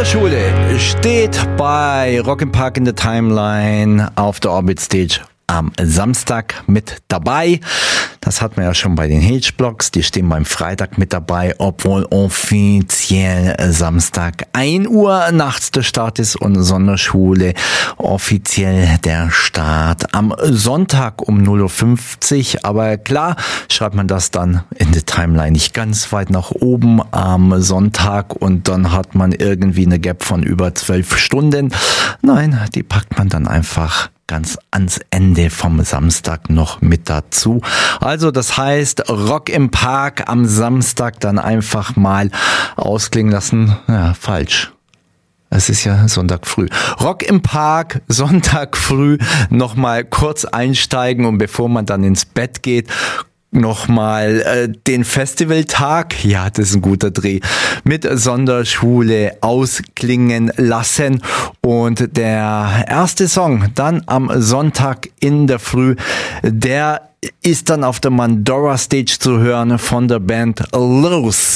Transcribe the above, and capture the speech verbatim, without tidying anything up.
Sonderschule steht bei Rock im Park in the Timeline auf der Orbit Stage am Samstag mit dabei. Das hatten wir ja schon bei den H-Blocks. Die stehen beim Freitag mit dabei, obwohl offiziell Samstag ein Uhr nachts der Start ist und Sonderschule offiziell der Start am Sonntag um null Uhr fünfzig. Aber klar, schreibt man das dann in der Timeline nicht ganz weit nach oben am Sonntag und dann hat man irgendwie eine Gap von über zwölf Stunden. Nein, die packt man dann einfach ganz ans Ende vom Samstag noch mit dazu. Also das heißt, Rock im Park am Samstag dann einfach mal ausklingen lassen. Ja, falsch. Es ist ja Sonntag früh. Rock im Park, Sonntag früh, nochmal kurz einsteigen und bevor man dann ins Bett geht, nochmal äh, den Festivaltag, ja, das ist ein guter Dreh, mit Sonderschule ausklingen lassen. Und der erste Song dann am Sonntag in der Früh, der ist dann auf der Mandora Stage zu hören von der Band Los.